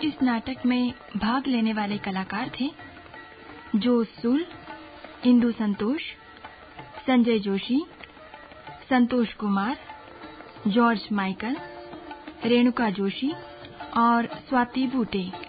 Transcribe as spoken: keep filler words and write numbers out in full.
इस नाटक में भाग लेने वाले कलाकार थे जोस सुल, इंदु संतोष, संजय जोशी, संतोष कुमार, जॉर्ज माइकल, रेणुका जोशी और स्वाति बूटे।